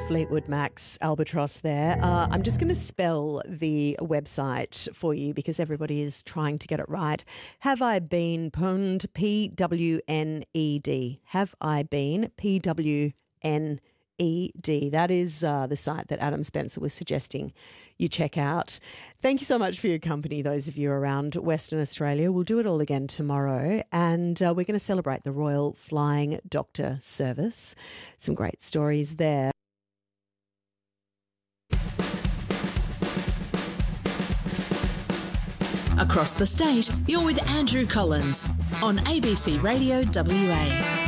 Fleetwood Mac's Albatross there. I'm just going to spell the website for you because everybody is trying to get it right. Have I Been Pwned? P-W-N-E-D. Have I Been? P-W-N-E-D. That is the site that Adam Spencer was suggesting you check out. Thank you so much for your company, those of you around Western Australia. We'll do it all again tomorrow, and we're going to celebrate the Royal Flying Doctor Service. Some great stories there. Across the state, you're with Andrew Collins on ABC Radio WA.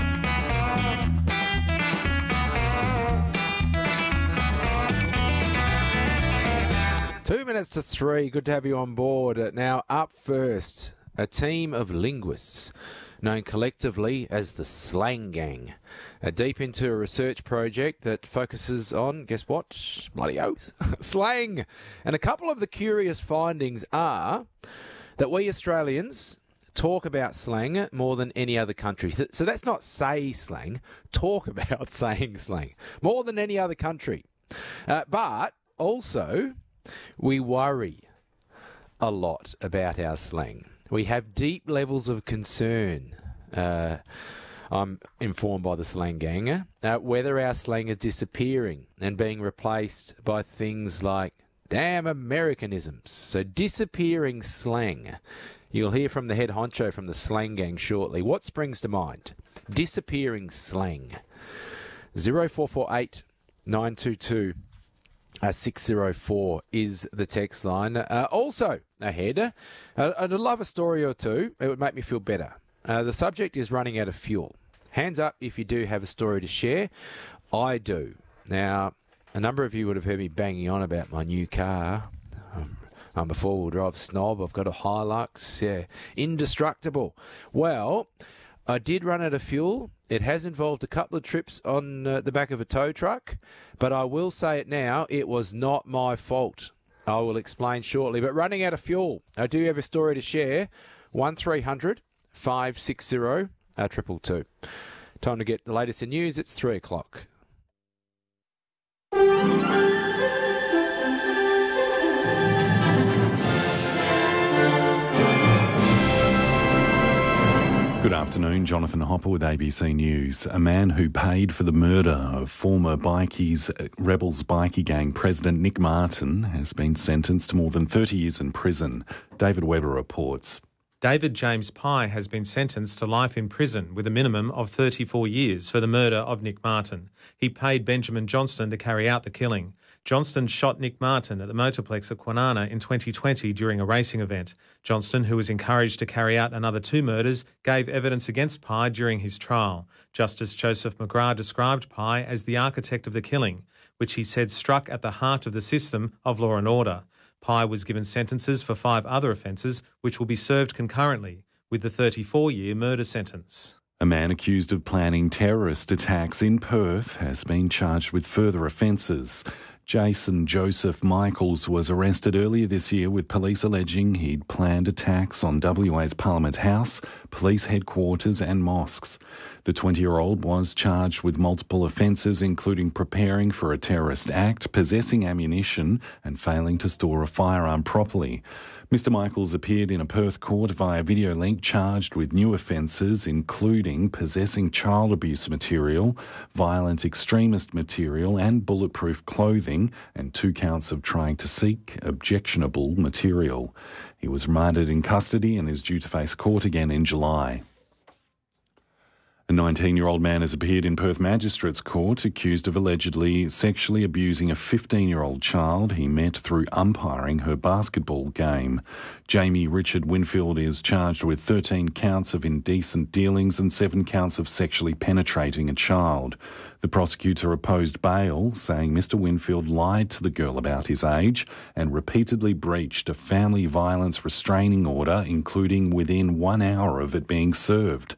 2 minutes to 3. Good to have you on board. Now, up first, a team of linguists known collectively as the Slang Gang are deep into a research project that focuses on, guess what? Bloody oath. Slang. And a couple of the curious findings are that we Australians talk about slang more than any other country. So that's not say slang, talk about saying slang more than any other country. But also, we worry a lot about our slang. We have deep levels of concern, I'm informed by the Slang Gang, whether our slang is disappearing and being replaced by things like damn Americanisms. So disappearing slang. You'll hear from the head honcho from the Slang Gang shortly. What springs to mind? Disappearing slang. 0448 922 604 is the text line. Also ahead, I'd love a story or two. It would make me feel better. The subject is running out of fuel. Hands up if you do have a story to share. I do. Now, a number of you would have heard me banging on about my new car. I'm a four-wheel drive snob. I've got a Hilux. Yeah, indestructible. Well, I did run out of fuel. It has involved a couple of trips on the back of a tow truck, but I will say it now, it was not my fault. I will explain shortly. But running out of fuel, I do have a story to share. 1300 560 222. Time to get the latest in news. It's 3 o'clock. Good afternoon, Jonathan Hopper with ABC News. A man who paid for the murder of former Rebels bikie gang president Nick Martin has been sentenced to more than 30 years in prison. David Webber reports. David James Pye has been sentenced to life in prison with a minimum of 34 years for the murder of Nick Martin. He paid Benjamin Johnston to carry out the killing. Johnston shot Nick Martin at the Motorplex at Kwinana in 2020 during a racing event. Johnston, who was encouraged to carry out another 2 murders, gave evidence against Pye during his trial. Justice Joseph McGrath described Pye as the architect of the killing, which he said struck at the heart of the system of law and order. Pye was given sentences for 5 other offences, which will be served concurrently with the 34-year murder sentence. A man accused of planning terrorist attacks in Perth has been charged with further offences. Jason Joseph Michaels was arrested earlier this year with police alleging he'd planned attacks on WA's Parliament House, police headquarters and mosques. The 20-year-old was charged with multiple offences, including preparing for a terrorist act, possessing ammunition and failing to store a firearm properly. Mr Michaels appeared in a Perth court via video link, charged with new offences including possessing child abuse material, violent extremist material and bulletproof clothing, and 2 counts of trying to seek objectionable material. He was remanded in custody and is due to face court again in July. A 19-year-old man has appeared in Perth Magistrates Court accused of allegedly sexually abusing a 15-year-old child he met through umpiring her basketball game. Jamie Richard Winfield is charged with 13 counts of indecent dealings and 7 counts of sexually penetrating a child. The prosecutor opposed bail, saying Mr Winfield lied to the girl about his age and repeatedly breached a family violence restraining order, including within 1 hour of it being served.